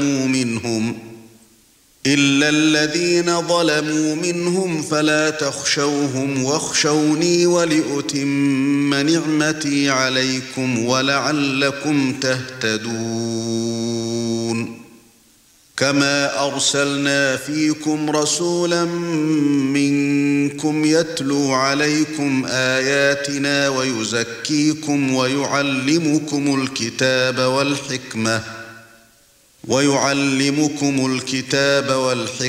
إلا الذين ظلموا منهم فلا تخشوهم واخشوني ولأتم نعمتي عليكم ولعلكم تهتدون كما أرسلنا فيكم رسولا منكم يتلو عليكم آياتنا ويزكيكم ويعلمكم الكتاب والحكمة